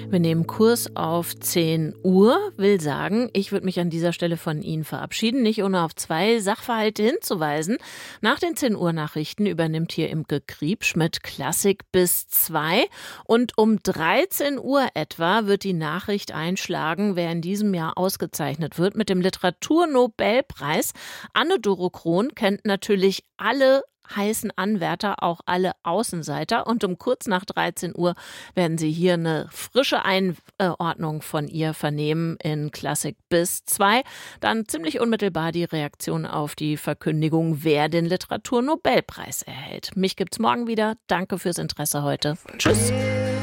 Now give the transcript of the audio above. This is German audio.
Wir nehmen Kurs auf 10 Uhr, will sagen, ich würde mich an dieser Stelle von Ihnen verabschieden, nicht ohne auf 2 Sachverhalte hinzuweisen. Nach den 10 Uhr Nachrichten übernimmt hier Imke Kriebsch mit Klassik bis 2 und um 13 Uhr etwa wird die Nachricht einschlagen, wer in diesem Jahr ausgezeichnet wird mit dem Literaturnobelpreis. Anne-Doro Krohn kennt natürlich alle heißen Anwärter, auch alle Außenseiter. Und um kurz nach 13 Uhr werden Sie hier eine frische Einordnung von ihr vernehmen in Klassik bis 2. Dann ziemlich unmittelbar die Reaktion auf die Verkündigung, wer den Literaturnobelpreis erhält. Mich gibt's morgen wieder. Danke fürs Interesse heute. Tschüss.